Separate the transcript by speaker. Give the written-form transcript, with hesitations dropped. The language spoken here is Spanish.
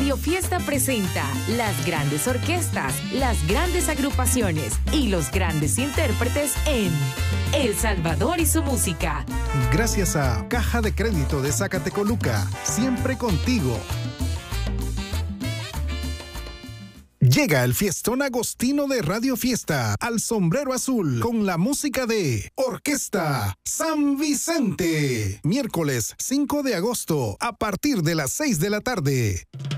Speaker 1: Radio Fiesta presenta las grandes orquestas, las grandes agrupaciones y los grandes intérpretes en El Salvador y su música.
Speaker 2: Gracias a Caja de Crédito de Zacatecoluca, siempre contigo. Llega el fiestón agostino de Radio Fiesta al Sombrero Azul con la música de Orquesta San Vicente. Miércoles 5 de agosto a partir de las 6 de la tarde.